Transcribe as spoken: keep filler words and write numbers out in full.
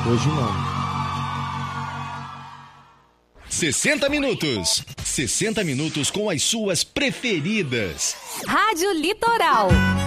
Hoje não. sessenta minutos. sessenta minutos com as suas preferidas. Rádio Litoral.